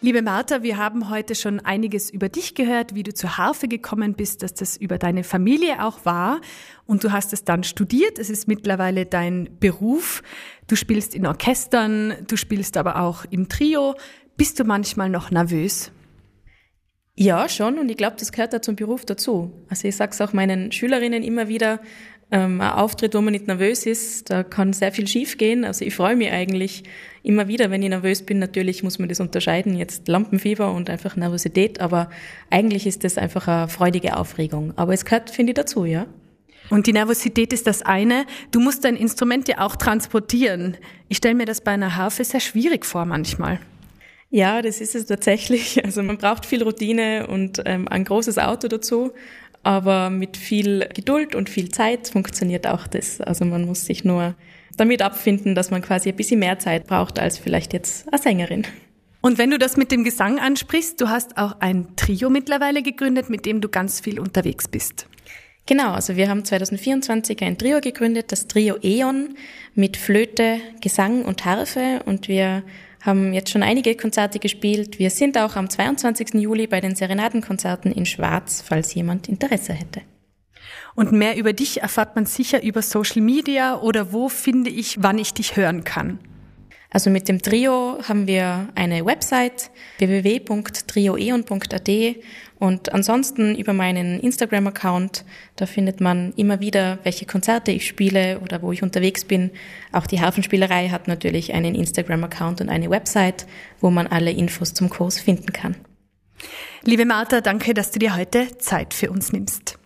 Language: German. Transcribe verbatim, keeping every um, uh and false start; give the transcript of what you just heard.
Liebe Martha, wir haben heute schon einiges über dich gehört, wie du zur Harfe gekommen bist, dass das über deine Familie auch war und du hast es dann studiert. Es ist mittlerweile dein Beruf. Du spielst in Orchestern, du spielst aber auch im Trio. Bist du manchmal noch nervös? Ja, schon, und ich glaube, das gehört da zum Beruf dazu. Also ich sage es auch meinen Schülerinnen immer wieder, ähm, ein Auftritt, wo man nicht nervös ist, da kann sehr viel schief gehen. Also ich freue mich eigentlich immer wieder, wenn ich nervös bin. Natürlich muss man das unterscheiden, jetzt Lampenfieber und einfach Nervosität, aber eigentlich ist das einfach eine freudige Aufregung. Aber es gehört, finde ich, dazu, ja. Und die Nervosität ist das eine. Du musst dein Instrument ja auch transportieren. Ich stelle mir das bei einer Harfe sehr schwierig vor manchmal. Ja, das ist es tatsächlich. Also man braucht viel Routine und ähm, ein großes Auto dazu, aber mit viel Geduld und viel Zeit funktioniert auch das. Also man muss sich nur damit abfinden, dass man quasi ein bisschen mehr Zeit braucht als vielleicht jetzt eine Sängerin. Und wenn du das mit dem Gesang ansprichst, du hast auch ein Trio mittlerweile gegründet, mit dem du ganz viel unterwegs bist. Genau, also wir haben zwanzig vierundzwanzig ein Trio gegründet, das Trio E.ON mit Flöte, Gesang und Harfe, und wir haben jetzt schon einige Konzerte gespielt. Wir sind auch am zweiundzwanzigsten Juli bei den Serenadenkonzerten in Schwarz, falls jemand Interesse hätte. Und mehr über dich erfahrt man sicher über Social Media, oder wo finde ich, wann ich dich hören kann? Also mit dem Trio haben wir eine Website w w w punkt trio eon punkt a t und ansonsten über meinen Instagram-Account, da findet man immer wieder, welche Konzerte ich spiele oder wo ich unterwegs bin. Auch die Harfenspielerei hat natürlich einen Instagram-Account und eine Website, wo man alle Infos zum Kurs finden kann. Liebe Martha, danke, dass du dir heute Zeit für uns nimmst.